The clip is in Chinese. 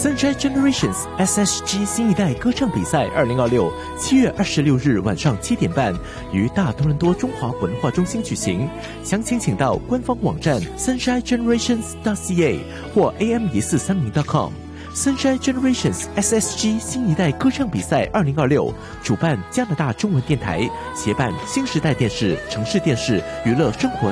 Sunshine Generations SSG 新一代歌唱比赛2026 7月26日晚上7点半于大多伦多中华文化中心举行，详情请到官方网站 sunshinegenerations.ca 或 am1430.com。Sunshine Generations SSG 新一代歌唱比赛2026主办加拿大中文电台，协办新时代电视、城市电视、娱乐生活